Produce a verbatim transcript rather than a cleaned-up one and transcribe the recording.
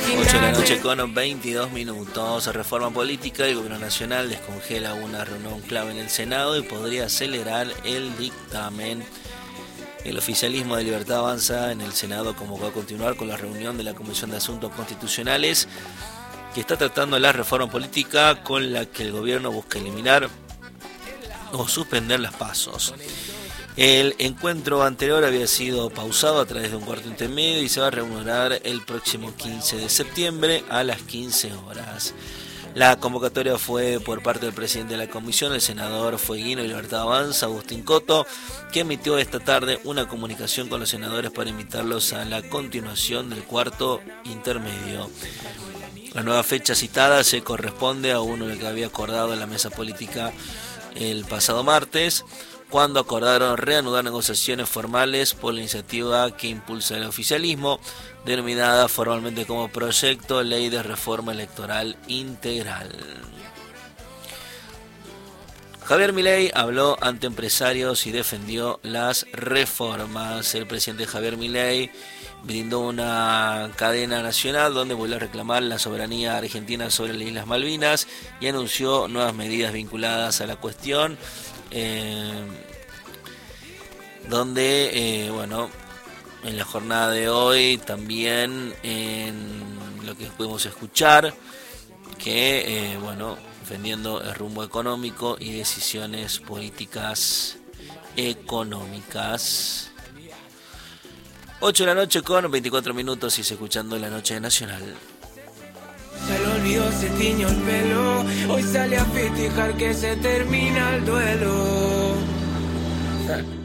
ocho de la noche con veintidós minutos. Reforma política. El gobierno nacional descongela una reunión clave en el Senado y podría acelerar el dictamen. El oficialismo de Libertad Avanza en el Senado convocó a continuar con la reunión de la Comisión de Asuntos Constitucionales, que está tratando la reforma política con la que el gobierno busca eliminar o suspender las pasos. El encuentro anterior había sido pausado a través de un cuarto intermedio y se va a reanudar el próximo quince de septiembre a las quince horas. La convocatoria fue por parte del presidente de la comisión, el senador fueguino de Libertad Avanza, Agustín Coto, que emitió esta tarde una comunicación con los senadores para invitarlos a la continuación del cuarto intermedio. La nueva fecha citada se corresponde a uno de que había acordado en la mesa política el pasado martes, cuando acordaron reanudar negociaciones formales por la iniciativa que impulsa el oficialismo, denominada formalmente como Proyecto Ley de Reforma Electoral Integral. Javier Milei habló ante empresarios y defendió las reformas. El presidente Javier Milei brindó una cadena nacional donde volvió a reclamar la soberanía argentina sobre las Islas Malvinas y anunció nuevas medidas vinculadas a la cuestión, eh, donde, eh, bueno, en la jornada de hoy también en lo que pudimos escuchar, que, eh, bueno, defendiendo el rumbo económico y decisiones políticas económicas. ocho de la noche con veinticuatro minutos y se escuchando La Noche Nacional. Se lo olvidó, se tiñó el pelo. Hoy sale a festejar que se termina el duelo.